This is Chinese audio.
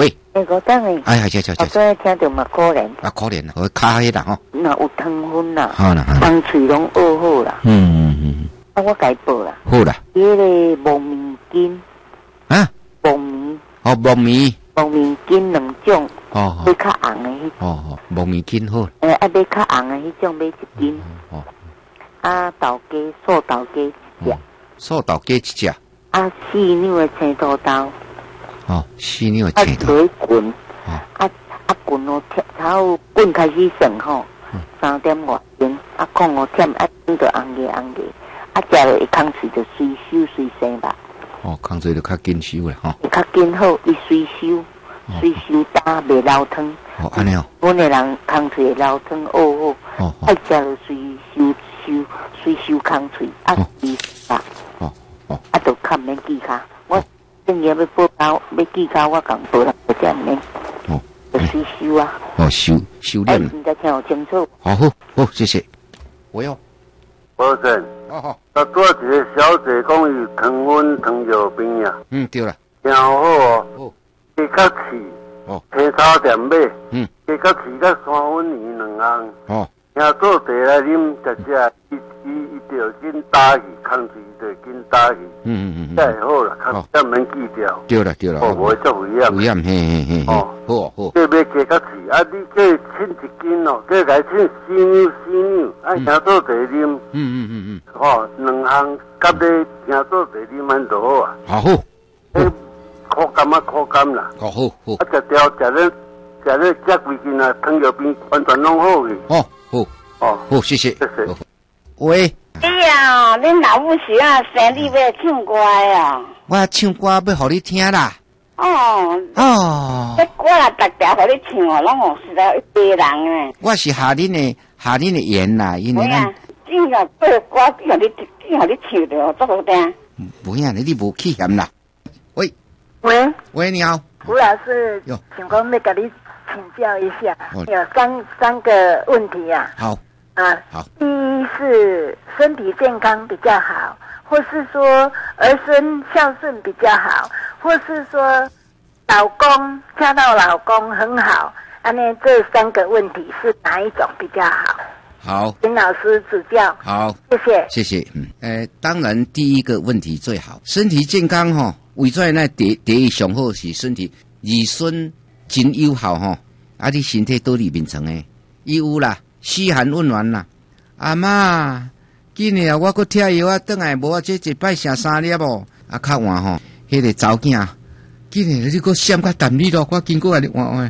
喂， 我等你。 哎呀，这。 我昨天听到嘛可怜。 啊，可怜啦，我卡黑啦吼。 那有糖分啦， 好啦， 汤水拢熬好啦。啊，我改报啦。 好啦。 迄个木棉筋。 啊？ 木棉。 哦，木棉。 木棉筋2种。 哦。 买较红的迄。 哦，木棉筋好。 啊，买较红的迄种买1斤。 哦。 啊，豆鸡，素豆鸡1只。 素豆鸡1只。 啊，4两的青土豆。 哦，4两的青土。 啊，滚。滚哦，头滚开始算吼，3点外钟，啊，控哦忝，啊，等到红个，啊，食落会空喙就随收随生吧。 哦，空喙就较紧收啦吼。 会较紧好，伊随收干，袂流汤。 哦，安尼哦。 阮个人空喙会流汤好。哦。爱食就随收空喙，啊，随吧。哦。啊，就较免记卡。我正月要报到，要记卡，我讲报啦，就这免。就随收啊！ 哦，修炼。 你再听我清楚。 好，谢谢。我要。 保证。 好。 啊，多一个小姐讲伊糖分糖尿病啊。 对啦。 然后哦，加较气。 哦。 青草店买。加较气甲3分2项。 哦。 然做茶来啉，食，伊就紧打去，空气就紧打去。再好啦，较免记掉。 对啦。 哦，无足危险。 危险，嘿。哦，好。 这要加较气，啊，你这称1斤哦，这来称4两，啊，然做茶啉。哦，2项甲你然做茶啉安就好啊。 好。 口感啦。 好。 啊，食了这几斤啊，糖尿病完全拢好去。 好，谢谢。喂。 哎呀，恁老母是啊，生日要唱歌啊。 我唱歌要互你听啦。 这歌啊，逐条互你唱哦，拢有实在一人诶。 我是下恁的缘啦，因为咱。 真个这歌互你唱着，足好听。 不呀，你无气嫌啦。喂，你好。 吴老师，请讲要甲你请教一下，有三个问题啊。 好。好。 第一是身体健康比较好，或是说儿孙孝顺比较好，或是说嫁到老公很好，这3个问题是哪一种比较好？ 好， 请老师指教。 好， 谢谢。 当然第一个问题最好，身体健康吼，为在那第一上好是身体儿孙真友好吼，啊，你身体都里面层诶，伊有啦，嘘寒问暖啦，阿妈，今日啊，我搁吃药啊，转来无啊，这一摆剩3粒哦，啊，较晚吼，迄个查某囝。今日你搁闪较淡你咯，我经过啊，你换。